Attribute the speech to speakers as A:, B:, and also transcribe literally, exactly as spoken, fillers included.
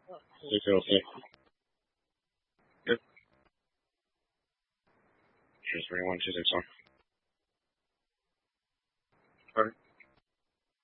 A: You feel okay? Good. Three, three, one, two, six, one. All right.